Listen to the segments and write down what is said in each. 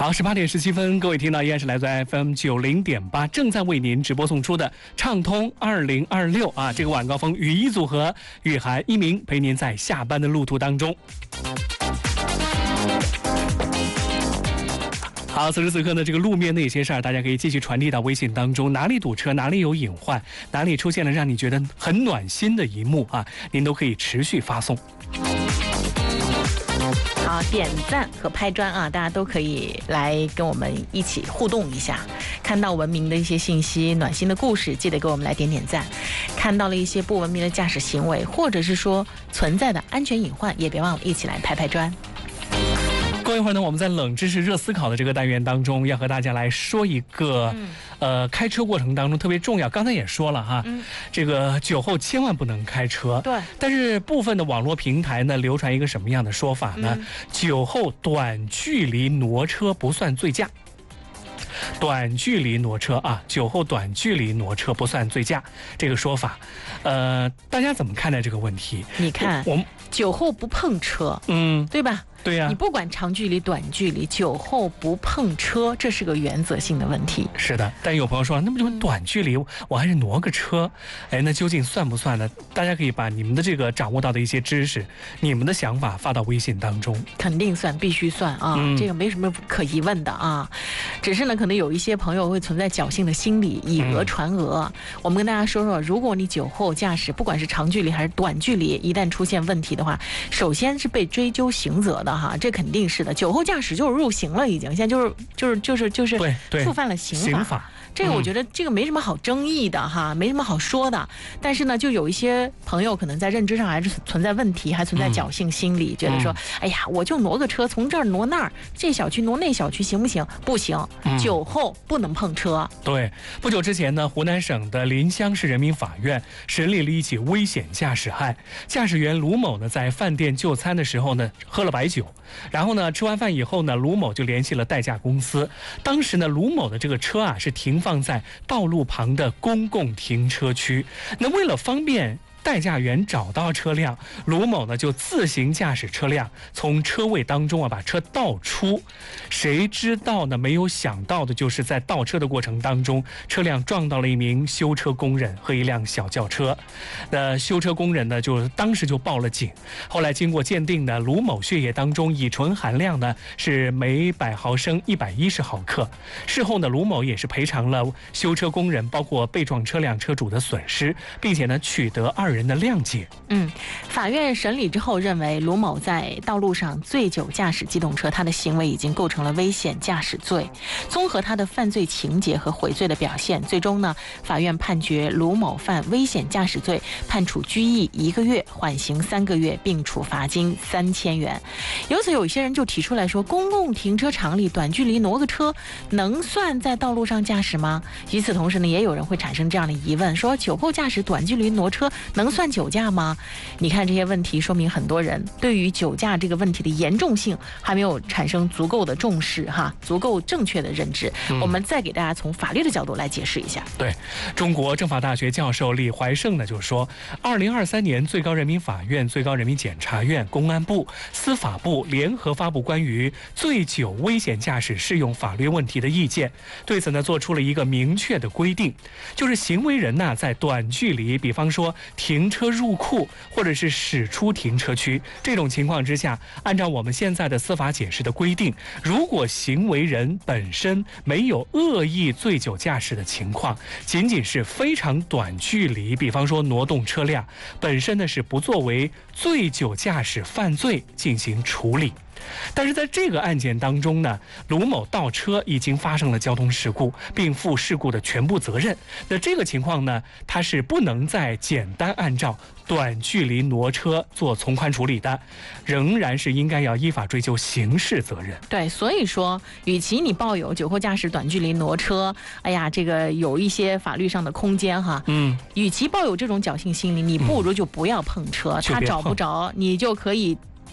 好，18点17分，各位听到依然是来自 FM90.8，正在为您直播送出的畅通2026啊，这个晚高峰雨衣组合雨涵一鸣陪您在下班的路途当中。好，此时此刻呢，这个路面那些事儿，大家可以继续传递到微信当中，哪里堵车，哪里有隐患，哪里出现了让你觉得很暖心的一幕啊，您都可以持续发送。 好，点赞和拍砖啊，大家都可以来跟我们一起互动一下。看到文明的一些信息、暖心的故事，记得给我们来点点赞。看到了一些不文明的驾驶行为，或者是说存在的安全隐患，也别忘了一起来拍拍砖。 过一会儿呢，我们在冷知识热思考的这个单元当中，要和大家来说一个，开车过程当中特别重要。刚才也说了哈，这个酒后千万不能开车。 对。 但是部分的网络平台呢，流传一个什么样的说法呢？酒后短距离挪车不算醉驾。短距离挪车啊，酒后短距离挪车不算醉驾，这个说法，大家怎么看待这个问题？ 你看，我们酒后不碰车，对吧？ 对呀， 你不管长距离、短距离，酒后不碰车，这是个原则性的问题。 是的，但有朋友说，那么就短距离，我还是挪个车，哎，那究竟算不算呢？大家可以把你们的这个掌握到的一些知识，你们的想法发到微信当中。 肯定算，必须算啊，这个没什么可疑问的啊。只是呢，可能有一些朋友会存在侥幸的心理，以讹传讹。我们跟大家说说，如果你酒后驾驶，不管是长距离还是短距离，一旦出现问题的话，首先是被追究刑责的。这肯定是的，酒后驾驶就是入刑了，已经现在就是触犯了刑法。这个我觉得这个没什么好争议的哈，没什么好说的。但是呢，就有一些朋友可能在认知上还是存在问题，还存在侥幸心理，觉得说，哎呀，我就挪个车，从这儿挪那儿，这小区挪那小区行不行？不行，酒后不能碰车。 对，不久之前呢，湖南省的临湘市人民法院审理了一起危险驾驶案。驾驶员卢某呢，在饭店就餐的时候呢，喝了白酒，然后呢，吃完饭以后呢，卢某就联系了代驾公司。当时呢，卢某的这个车啊是停放在道路旁的公共停车区。那为了方便代驾员找到车辆，卢某呢就自行驾驶车辆从车位当中把车倒出。谁知道呢？没有想到的就是在倒车的过程当中，车辆撞到了一名修车工人和一辆小轿车。修车工人呢就当时就报了警。后来经过鉴定呢，卢某血液当中乙醇含量呢是每100毫升110毫克。事后呢，卢某也是赔偿了修车工人包括被撞车辆车主的损失，并且呢取得2人的谅解。 法院审理之后认为，卢某在道路上醉酒驾驶机动车，他的行为已经构成了危险驾驶罪。综合他的犯罪情节和悔罪的表现，最终呢，法院判决卢某犯危险驾驶罪，判处拘役1个月，缓刑3个月，并处罚金3000元。由此，有些人就提出来说，公共停车场里短距离挪个车，能算在道路上驾驶吗？与此同时呢，也有人会产生这样的疑问，说酒后驾驶短距离挪车能算酒驾吗？你看这些问题，说明很多人对于酒驾这个问题的严重性还没有产生足够的重视足够正确的认知。我们再给大家从法律的角度来解释一下。 对，中国政法大学教授李怀胜呢就说，2023年最高人民法院、最高人民检察院、公安部、司法部联合发布关于醉酒危险驾驶适用法律问题的意见，对此呢做出了一个明确的规定，就是行为人呢在短距离，比方说停车入库或者是驶出停车区这种情况之下，按照我们现在的司法解释的规定，如果行为人本身没有恶意醉酒驾驶的情况，仅仅是非常短距离，比方说挪动车辆，本身呢是不作为醉酒驾驶犯罪进行处理。但是在这个案件当中呢，卢某倒车已经发生了交通事故，并负事故的全部责任。那这个情况呢，他是不能再简单按照短距离挪车做从宽处理的，仍然是应该要依法追究刑事责任。 对，所以说，与其你抱有酒后驾驶短距离挪车，哎呀，这个有一些法律上的空间与其抱有这种侥幸心理，你不如就不要碰车，他找不着，你就可以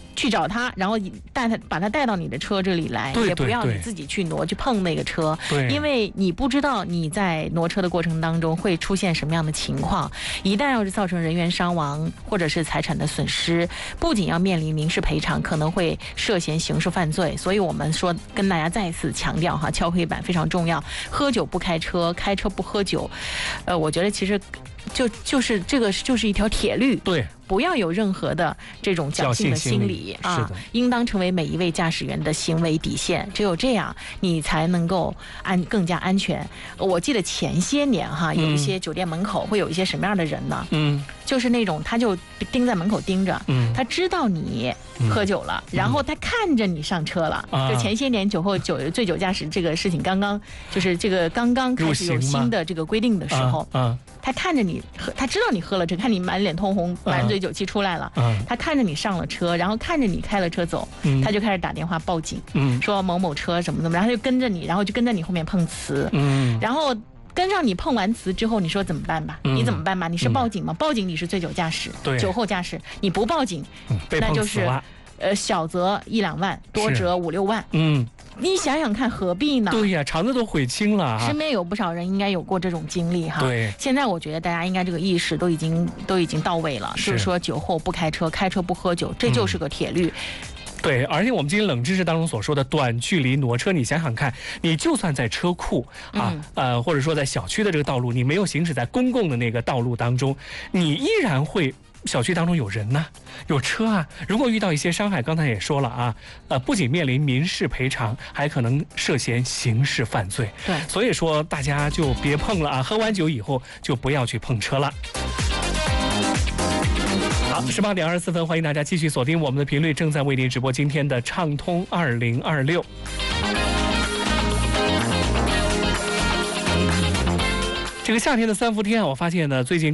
去找他，然后把他带到你的车这里来， 对也不要你自己去挪去碰那个车，因为你不知道你在挪车的过程当中会出现什么样的情况。一旦要是造成人员伤亡或者是财产的损失，不仅要面临民事赔偿，可能会涉嫌刑事犯罪。所以我们说跟大家再一次强调哈，敲黑板非常重要，喝酒不开车，开车不喝酒。我觉得其实就是这个就是一条铁律。 对。 不要有任何的这种侥幸的心理啊，应当成为每一位驾驶员的行为底线。只有这样，你才能够更加安全。我记得前些年哈，有一些酒店门口会有一些什么样的人呢？就是那种他就盯在门口盯着，他知道你喝酒了，然后他看着你上车了。就前些年醉酒驾驶这个事情刚刚开始有新的这个规定的时候，他看着你他知道你喝了这，看你满脸通红，满嘴酒气出来了，他看着你上了车，然后看着你开了车走，他就开始打电话报警，说某某车什么怎么，然后就跟着你，然后就跟在你后面碰瓷，然后跟上你碰完瓷之后，你说怎么办吧？你怎么办吧？你是报警吗？报警你是醉酒驾驶，酒后驾驶，你不报警，那就是小则1、2万，多则5、6万。你想想看，何必呢？ 对呀，肠子都悔青了。 身边有不少人应该有过这种经历哈。 对， 现在我觉得大家应该这个意识都已经到位了，就是说酒后不开车，开车不喝酒，这就是个铁律。 对，而且我们今天冷知识当中所说的短距离挪车，你想想看，你就算在车库或者说在小区的这个道路，你没有行驶在公共的那个道路当中，你依然会。小区当中有人呢，有车啊。如果遇到一些伤害，刚才也说了啊，不仅面临民事赔偿，还可能涉嫌刑事犯罪。 对， 所以说大家就别碰了啊！喝完酒以后就不要去碰车了。好，18点24分，欢迎大家继续锁定我们的频率，正在为您直播今天的畅通2026。这个夏天的3伏天啊，我发现呢，最近